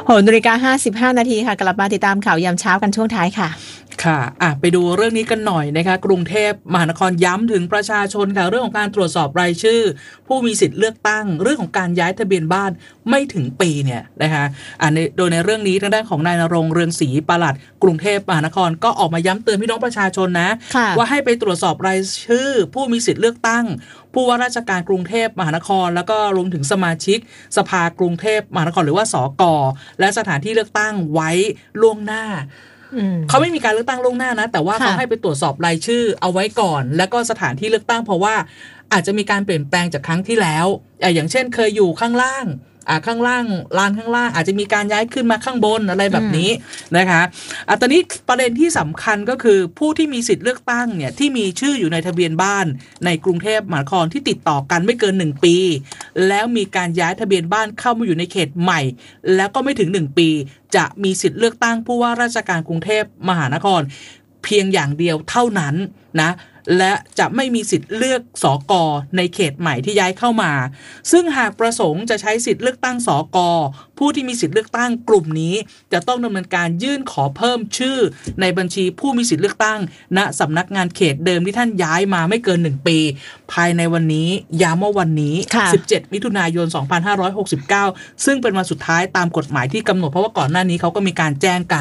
6:55 นาทีค่ะกลับมาติดตามข่าวยามเช้ากันช่วงท้ายค่ะค่ะไปดูเรื่องนี้กันหน่อยนะคะกรุงเทพมหานครย้ำถึงประชาชนค่ะเรื่องของการตรวจสอบรายชื่อผู้มีสิทธิ์เลือกตั้งเรื่องของการย้ายทะเบียนบ้านไม่ถึงปีเนี่ยนะคะโดยในเรื่องนี้ทางด้านของนายณรงค์เรืองศรีปลัดกรุงเทพมหานครก็ออกมาย้ำเตือนพี่น้องประชาชนนะว่าให้ไปตรวจสอบรายชื่อผู้มีสิทธิ์เลือกตั้งผู้ว่าราชการกรุงเทพมหานครแล้วก็รวมถึงสมาชิกสภากรุงเทพมหานครหรือว่าสก.และสถานที่เลือกตั้งไว้ล่วงหน้าเขาไม่มีการเลือกตั้งล่วงหน้านะแต่ว่าเขาให้ไปตรวจสอบรายชื่อเอาไว้ก่อนแล้วก็สถานที่เลือกตั้งเพราะว่าอาจจะมีการเปลี่ยนแปลงจากครั้งที่แล้วอย่างเช่นเคยอยู่ข้างล่างข้างล่างลานข้างล่างอาจจะมีการย้ายขึ้นมาข้างบนอะไรแบบนี้นะคะตอนนี้ประเด็นที่สำคัญก็คือผู้ที่มีสิทธิ์เลือกตั้งเนี่ยที่มีชื่ออยู่ในทะเบียนบ้านในกรุงเทพมหานครที่ติดต่อกันไม่เกิน1ปีแล้วมีการย้ายทะเบียนบ้านเข้ามาอยู่ในเขตใหม่แล้วก็ไม่ถึง1ปีจะมีสิทธิ์เลือกตั้งผู้ว่าราชการกรุงเทพมหานครเพียงอย่างเดียวเท่านั้นนะและจะไม่มีสิทธิ์เลือกสก.ในเขตใหม่ที่ย้ายเข้ามาซึ่งหากประสงค์จะใช้สิทธิ์เลือกตั้งสก.ผู้ที่มีสิทธิ์เลือกตั้งกลุ่มนี้จะต้องดำเนินการยื่นขอเพิ่มชื่อในบัญชีผู้มีสิทธิ์เลือกตั้งณสำนักงานเขตเดิมที่ท่านย้ายมาไม่เกิน1ปีภายในวันนี้ย้ำว่าวันนี้17มิถุนายน2569ซึ่งเป็นวันสุดท้ายตามกฎหมายที่กำหนดเพราะว่าก่อนหน้านี้เขาก็มีการแจ้งกัน